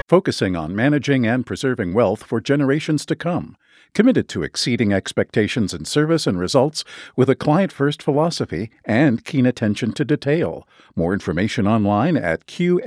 focusing on managing and preserving wealth for generations to come. Committed to exceeding expectations in service and results with a client-first philosophy and keen attention to detail. More information online at